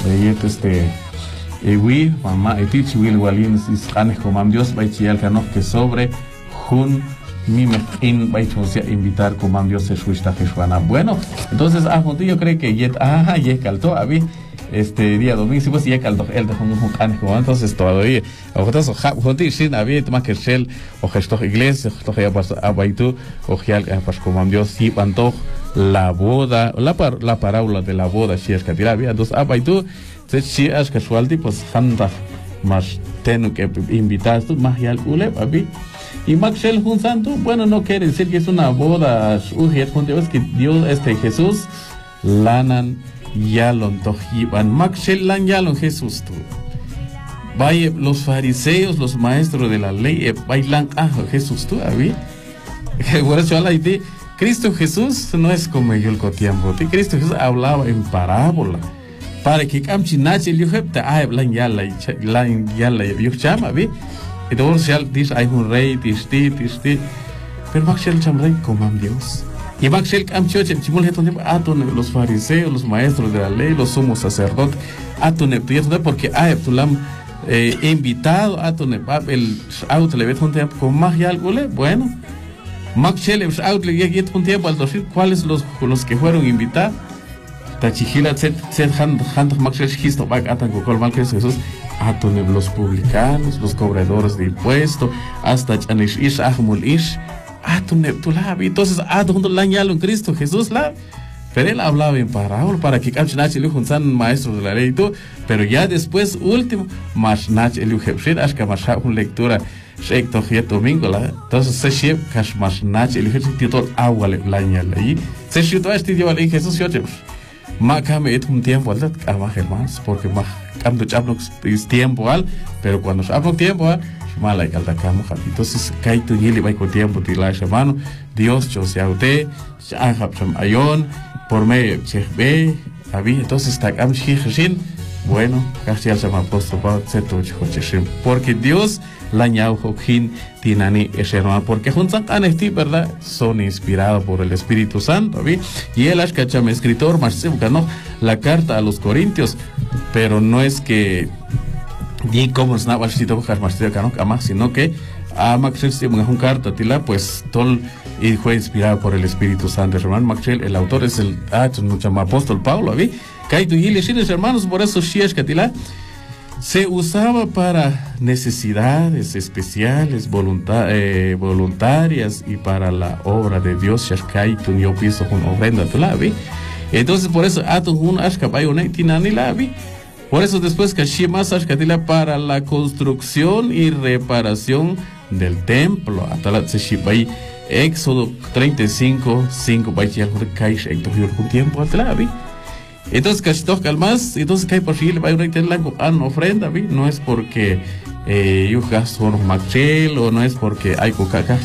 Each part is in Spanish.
Ewi, mamá, etichi will walin is hanes como Dios va chial cano que sobre jun mi in va invitar como Dios se suista Jesuana. Bueno, entonces yo creo que yet calto abi día domingo si pues ya caldo el de un hanes como entonces todavía ojotas hoti sin abi toma que shell o gesto iglesia to ya pas abaitu o gial pas como Dios si panto la boda la parábola de la boda si es que tirabi entonces abaitu si es casual pues handa más tengo que invitar tú más ya ule papi y Maxel un santo bueno no quiere decir que es una boda ujiet con Dios que Dios Jesús lanan yalon tojiban Maxel lan yalon Jesús tú vaya los fariseos los maestros de la ley bailan Jesús tú abi por eso la idea Cristo Jesús no es como yo el cotiambo Cristo Jesús hablaba en parábola para que camchi nache el yuhep te lan yala yuchama vi entonces ya dice hay un rey tisti pero Maxel cham rey como Dios y Maxel camchi chimul heton los fariseos los maestros de la ley los sumos sacerdotes atone porque tulam invitado atone el auto le vet un tiempo con más ya algo bueno Maxel el auto le get un tiempo al decir cuáles los que fueron invitados Tachihila set hand Maxel histo back atan con Maxel Jesús atone los publicanos los cobradores de impuestos hasta chanish ish ahmul ish atone tulabi entonces atone lañalo en Cristo Jesús la pero él hablaba en parábola para que camchinach el san maestro de la ley y todo pero ya después último más nach el jebshit ashka más una lectura shek tojiet domingo la entonces se shep cash más nach el jebshit todo agua lañalo y se shito este dio al Jesús yo Macame es un tiempo al más hermanos porque más cambio chabno es tiempo al pero cuando hablo tiempo al mala y calda camo entonces cae tu yili va con tiempo de la hermano Dios yo sea usted ayon por medio chebe abi entonces está cam shin bueno casi al sama apóstol Pablo porque Dios la ñaujokin tinani es hermano porque juntan anesti verdad son inspirados por el Espíritu Santo ¿vi? Y él es cachame escritor más no la carta a los Corintios pero no es que ni como es nada sino que a Maxel un carta tila pues todo y fue inspirado por el Espíritu Santo hermano Maxel el autor es el mucho más apóstol Pablo ¿vi? Kaitu y hermanos por eso sí es que tila se usaba para necesidades especiales, voluntarias y para la obra de Dios. Yo pienso con ofrenda entonces por eso por eso después que más para la construcción y reparación del templo. Éxodo 35:5 un tiempo entonces casi toca más entonces cae por Chile va a tener una ofrenda no es porque yo gasto un Maxel o no es porque hay coca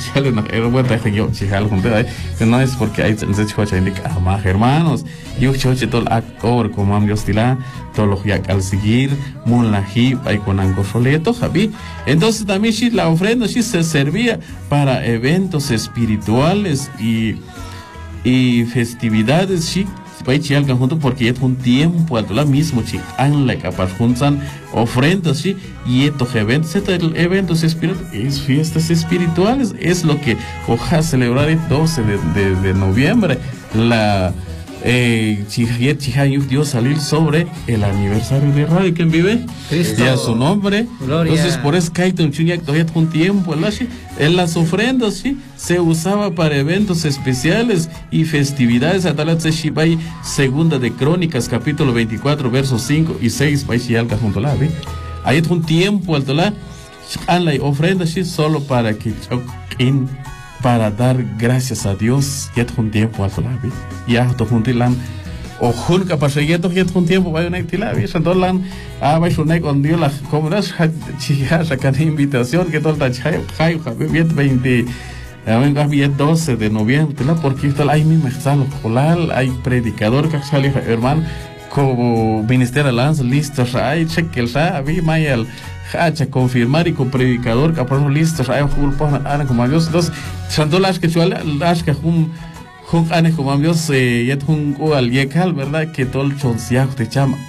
no es porque hay más hermanos yo choche todo el como Dios tila todo lo que al seguir munlaji hay con angosoleto javi entonces también sí la ofrenda sí se servía para eventos espirituales y festividades sí junto porque es un tiempo al la mismo chican la capaz juntan ofrendas sí y estos eventos espirituales es fiestas espirituales es lo que ojalá celebrar el 12 de noviembre la Dios salir sobre el aniversario de radio quien vive Cristo. Ya su nombre Gloria. Entonces por eso un tiempo en las ofrendas ¿sí? Se usaba para eventos especiales y festividades segunda de Crónicas capítulo 24 versos 5 y 6 ahí es un tiempo al tolar la ofrenda ¿sí? Solo para que para dar gracias a Dios ya un tiempo al tolar ya juntilan o junca para seguir un tiempo va a una tilavi santolan va a una con Dios la comunidad chica sacar invitación que todo el chai 12 de noviembre porque esto hay mi mexalo hay predicador que sale hermano como ministerio lanza listos hay cheque el sabe mayal hacha confirmar y con predicador que por listos hay como Dios dos santolas que las que como Dios ya un al verdad que todo el chonsiaco te chama